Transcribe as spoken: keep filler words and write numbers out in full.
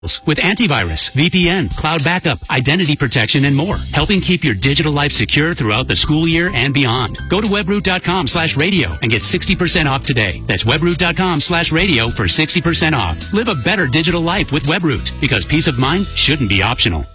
with antivirus, V P N, cloud backup, identity protection, and more, helping keep your digital life secure throughout the school year and beyond. Go to webroot.com slash radio and get sixty percent off today. That's webroot.com slash radio for sixty percent off. Live a better digital life with Webroot, because peace of mind shouldn't be optional.